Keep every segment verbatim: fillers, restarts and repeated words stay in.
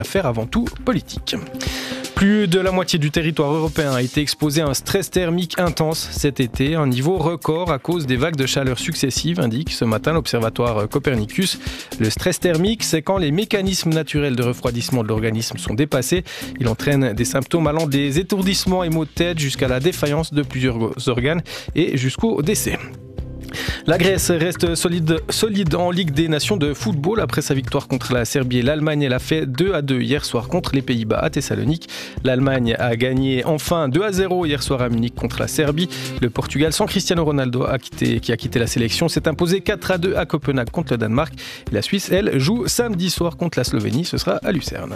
affaire avant tout politique. Plus de la moitié du territoire européen a été exposé à un stress thermique intense cet été, un niveau record à cause des vagues de chaleur successives, indique ce matin l'Observatoire Copernicus. Le stress thermique, c'est quand les mécanismes naturels de refroidissement de l'organisme sont dépassés. Il entraîne des symptômes allant des étourdissements et maux de tête jusqu'à la défaillance de plusieurs organes et jusqu'au décès. La Grèce reste solide, solide en Ligue des Nations de football. Après sa victoire contre la Serbie et l'Allemagne, elle a fait deux à deux hier soir contre les Pays-Bas à Thessalonique. L'Allemagne a gagné enfin deux à zéro hier soir à Munich contre la Serbie. Le Portugal, sans Cristiano Ronaldo, a quitté, qui a quitté la sélection, s'est imposé quatre à deux à Copenhague contre le Danemark. Et la Suisse, elle, joue samedi soir contre la Slovénie. Ce sera à Lucerne.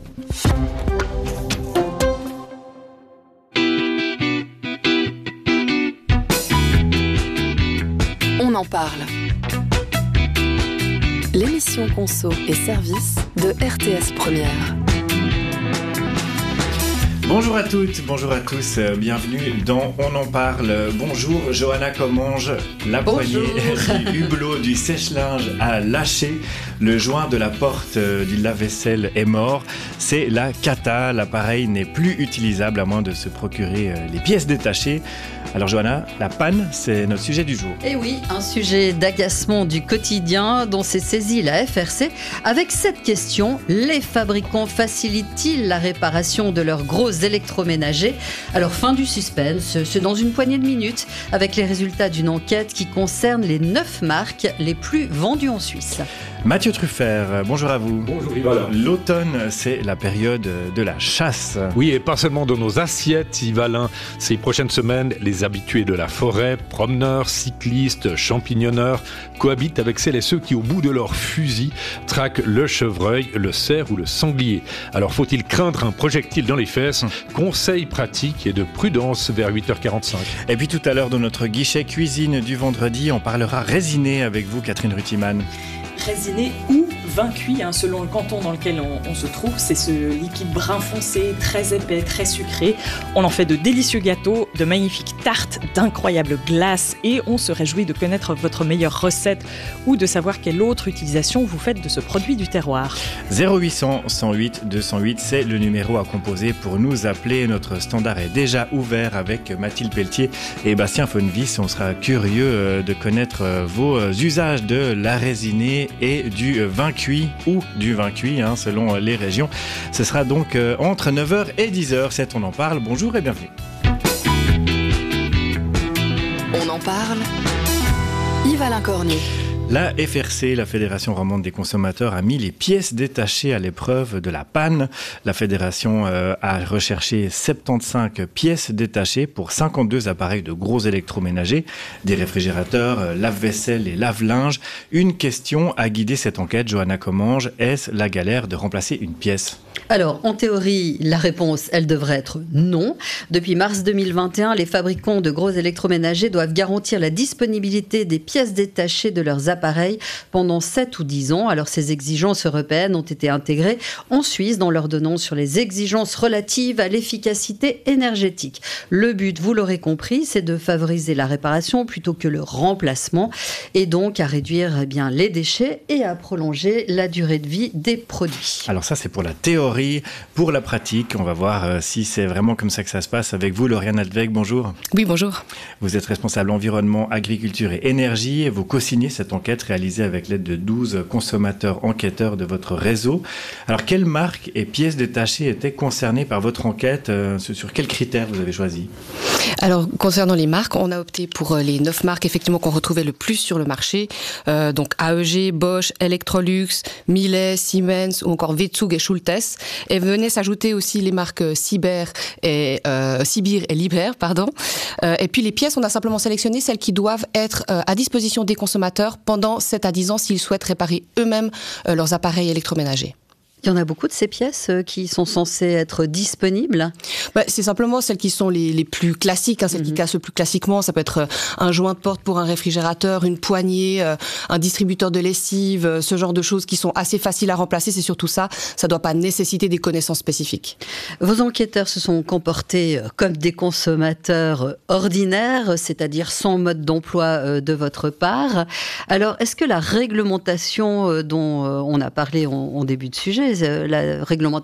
On en parle. L'émission Conso et Service de R T S Première. Bonjour à toutes, bonjour à tous, bienvenue dans On en parle. Bonjour Johanna Commange, la Bonjour. poignée du hublot du sèche-linge a lâché, le joint de la porte du lave-vaisselle est mort. C'est la cata, l'appareil n'est plus utilisable à moins de se procurer les pièces détachées. Alors Johanna, la panne, c'est notre sujet du jour. Et oui, un sujet d'agacement du quotidien dont s'est saisie la F R C avec cette question: les fabricants facilitent-ils la réparation de leurs gros électroménagers? Alors fin du suspense, c'est dans une poignée de minutes avec les résultats d'une enquête qui concerne les neuf marques les plus vendues en Suisse. Mathieu Truffert, bonjour à vous. Bonjour Yvalin. L'automne, c'est la période de la chasse. Oui, et pas seulement dans nos assiettes, Yvalin. Ces prochaines semaines, les habitués de la forêt, promeneurs, cyclistes, champignonneurs, cohabitent avec celles et ceux qui, au bout de leur fusil, traquent le chevreuil, le cerf ou le sanglier. Alors, faut-il craindre un projectile dans les fesses? Conseils pratiques et de prudence vers huit heures quarante-cinq. Et puis tout à l'heure, dans notre guichet cuisine du vendredi, on parlera résiné avec vous, Catherine Rutiman. Résiné ou vin cuit, hein, selon le canton dans lequel on, on se trouve. C'est ce liquide brun foncé, très épais, très sucré. On en fait de délicieux gâteaux, de magnifiques tartes, d'incroyables glaces, et on se réjouit de connaître votre meilleure recette ou de savoir quelle autre utilisation vous faites de ce produit du terroir. zéro huit cents, cent huit, deux cent huit, c'est le numéro à composer pour nous appeler. Notre standard est déjà ouvert avec Mathilde Pelletier et Bastien Fonnevis. On sera curieux de connaître vos usages de la résinée et du vin cuit ou du vin cuit, hein, selon les régions. Ce sera donc euh, entre neuf heures et dix heures. C'est On en parle. Bonjour et bienvenue. On en parle. Yvalin Cornet. La F R C, la Fédération romande des consommateurs, a mis les pièces détachées à l'épreuve de la panne. La Fédération euh, a recherché soixante-quinze pièces détachées pour cinquante-deux appareils de gros électroménagers, des réfrigérateurs, euh, lave-vaisselle et lave-linge. Une question a guidé cette enquête, Johanna Commange. Est-ce la galère de remplacer une pièce ? Alors, en théorie, la réponse, elle devrait être non. Depuis mars deux mille vingt et un, les fabricants de gros électroménagers doivent garantir la disponibilité des pièces détachées de leurs appareils pendant sept ou dix ans. Alors, ces exigences européennes ont été intégrées en Suisse dans l'ordonnance sur les exigences relatives à l'efficacité énergétique. Le but, vous l'aurez compris, c'est de favoriser la réparation plutôt que le remplacement et donc à réduire eh bien, les déchets et à prolonger la durée de vie des produits. Alors ça, c'est pour la théorie. Pour la pratique, on va voir euh, si c'est vraiment comme ça que ça se passe avec vous. Lauriane Altveg, bonjour. Oui, bonjour. Vous êtes responsable environnement, agriculture et énergie et vous co-signez cette enquête réalisée avec l'aide de douze consommateurs enquêteurs de votre réseau. Alors, quelles marques et pièces détachées étaient concernées par votre enquête? euh, Sur quels critères vous avez choisi? Alors, concernant les marques, on a opté pour les neuf marques effectivement qu'on retrouvait le plus sur le marché. Euh, donc A E G, Bosch, Electrolux, Miele, Siemens ou encore Wetzug et Schultes. Et venaient s'ajouter aussi les marques Cyber et euh, Sibir et Liber, pardon. Euh, et puis les pièces, on a simplement sélectionné celles qui doivent être euh, à disposition des consommateurs pendant sept à dix ans s'ils souhaitent réparer eux-mêmes euh, leurs appareils électroménagers. Il y en a beaucoup de ces pièces qui sont censées être disponibles. Bah, c'est simplement celles qui sont les, les plus classiques, hein, celles mmh. qui cassent le plus classiquement. Ça peut être un joint de porte pour un réfrigérateur, une poignée, euh, un distributeur de lessive, euh, ce genre de choses qui sont assez faciles à remplacer. C'est surtout ça. Ça ne doit pas nécessiter des connaissances spécifiques. Vos enquêteurs se sont comportés comme des consommateurs ordinaires, c'est-à-dire sans mode d'emploi de votre part. Alors, est-ce que la réglementation dont on a parlé en, en début de sujet, la réglementation